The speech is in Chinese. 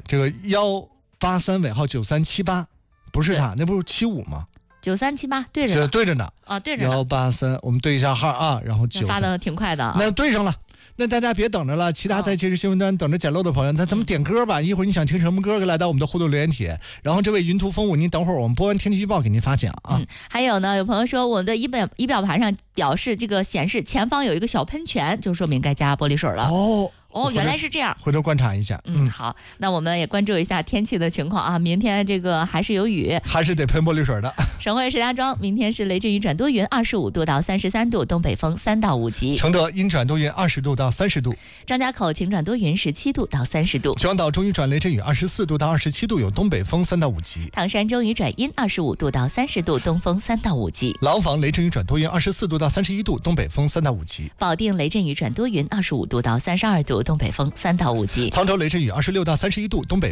这个183尾号9378，不是他，那不是75吗 ？9378对着呢， 对着呢啊，对着呢。 183，我们对一下号啊，然后发的挺快的啊。 那对上了。那大家别等着了，其他在即时新闻端等着捡漏的朋友，咱们点歌吧。一会儿你想听什么歌，来到我们的互动留言帖。然后这位云图风舞，您等会儿我们播完天气预报给您发奖啊。 还有呢，有朋友说我们的仪表盘上表示这个显示前方有一个小喷泉，就说明该加玻璃水了。哦，原来是这样， 回头观察一下。 好，那我们也关注一下天气的情况啊。明天这个还是有雨， 还是得喷玻璃水的。 省会石家庄明天是雷阵雨转多云，25度到33度，东北风3到5级。 承德阴转多云，20度到30度。 张家口晴转多云，17度到30度。 徐阳岛中雨转雷阵雨，24度到27度，有东北风3到5级。 唐山中雨转阴，25度到30度，东风3到5级。 廊坊雷阵雨转多云，24度到31度，东北风3到5级。 保定雷阵雨转多云，25度到32度，东北风3到5级。 沧州雷阵雨，26到31度，东北